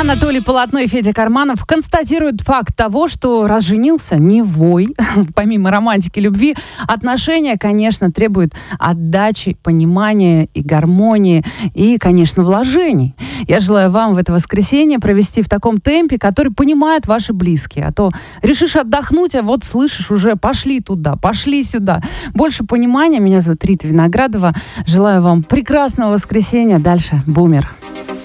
Анатолий Полотно и Федя Карманов констатируют факт того, что раз женился, не вой. Помимо романтики, любви, отношения, конечно, требуют отдачи, понимания и гармонии, и, конечно, вложений. Я желаю вам в это воскресенье провести в таком темпе, который понимают ваши близкие. А то решишь отдохнуть, а вот слышишь уже, пошли туда, пошли сюда. Больше понимания. Меня зовут Рита Виноградова. Желаю вам прекрасного воскресенья. Дальше Бумер.